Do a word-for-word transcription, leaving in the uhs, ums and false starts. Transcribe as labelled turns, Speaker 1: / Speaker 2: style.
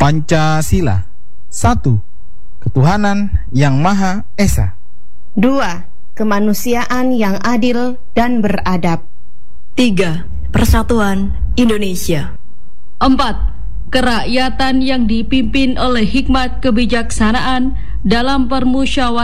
Speaker 1: Pancasila. Satu, ketuhanan yang Maha Esa.
Speaker 2: Dua, kemanusiaan yang adil dan beradab.
Speaker 3: Tiga, persatuan Indonesia.
Speaker 4: Empat, kerakyatan yang dipimpin oleh hikmat kebijaksanaan dalam permusyawaratan